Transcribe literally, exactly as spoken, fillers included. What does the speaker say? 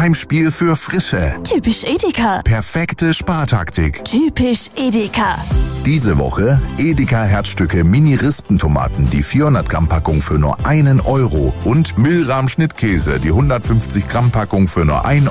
Heimspiel für Frische. Typisch Edeka. Perfekte Spartaktik. Typisch Edeka. Diese Woche Edeka Herzstücke Mini-Rispentomaten, die vierhundert Gramm Packung für nur einen Euro und Milram Schnittkäse, die hundertfünfzig Gramm Packung für nur ein